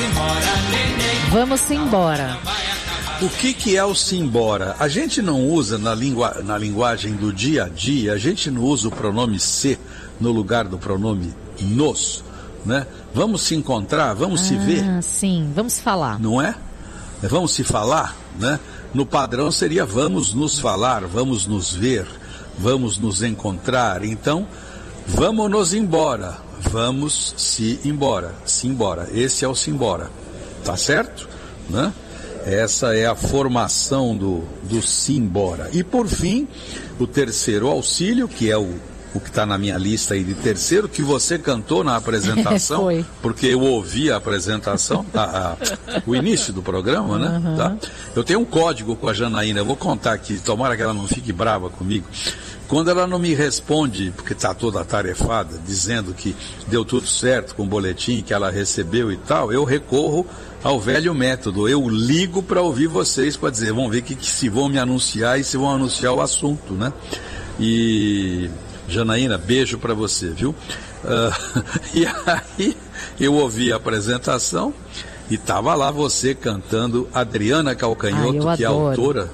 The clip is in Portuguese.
Vamos embora. O que é o simbora? A gente não usa na linguagem do dia a dia, a gente não usa o pronome se no lugar do pronome nos, né? Vamos se encontrar, vamos se ver. Sim, vamos falar. Não é? Vamos se falar, né? No padrão seria vamos nos falar, vamos nos ver, vamos nos encontrar. Então, vamos nos embora, vamos se embora, simbora. Esse é o simbora, tá certo? Né? Essa é a formação do simbora. E por fim, o terceiro auxílio, que é o que está na minha lista aí de terceiro, que você cantou na apresentação, Foi. porque eu ouvi a apresentação, o início do programa, né? Uhum. Tá? Eu tenho um código com a Janaína, eu vou contar aqui, tomara que ela não fique brava comigo. Quando ela não me responde, porque está toda atarefada, dizendo que deu tudo certo com o boletim que ela recebeu e tal, eu recorro ao velho método. Eu ligo para ouvir vocês, para dizer, vamos ver que se vão me anunciar e se vão anunciar o assunto, né? E, Janaína, beijo para você, viu? E aí, eu ouvi a apresentação e estava lá você cantando Adriana Calcanhoto, que é autora